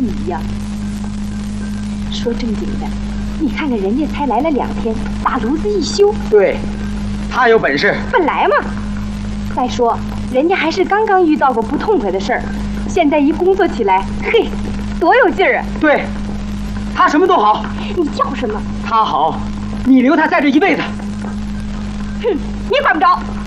你呀，说正经的，你看看人家才来了2天，把炉子一修。 对，他有本事。 本来嘛。再说，人家还是刚刚遇到过不痛快的事儿，现在一工作起来，嘿，多有劲儿啊！ 对，他什么都好。 你叫什么？ 他好，你留他在这一辈子。 哼，你管不着。